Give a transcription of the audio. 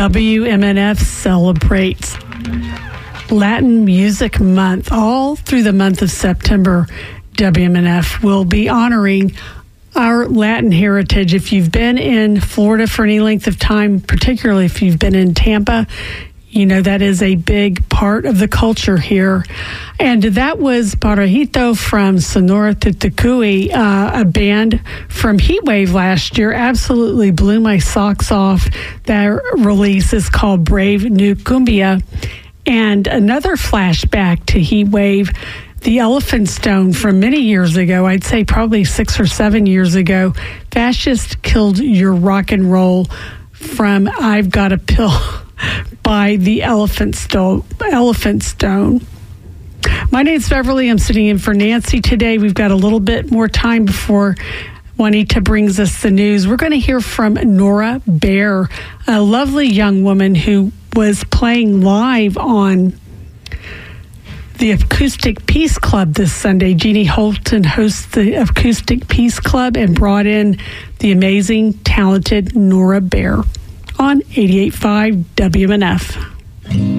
WMNF celebrates Latin Music Month. All through the month of September, WMNF will be honoring our Latin heritage. If you've been in Florida for any length of time, particularly if you've been in Tampa, you know that is a big part of the culture here. And that was Parajito from Sonora Tutucuy, a band from Heatwave last year. Absolutely blew my socks off. Their release is called Brave New Cumbia. And another flashback to Heatwave, the Elephant Stone from many years ago, I'd say probably 6 or 7 years ago, Fascist Killed Your Rock and Roll from I've Got a Pill by the Elephant Stone. My name's Beverly. I'm sitting in for Nancy today. We've got a little bit more time before Juanita brings us the news. We're going to hear from Nora Baer, a lovely young woman who was playing live on the Acoustic Peace Club this Sunday. Jeannie Holton hosts the Acoustic Peace Club and brought in the amazing, talented Nora Baer on 88.5 WMNF.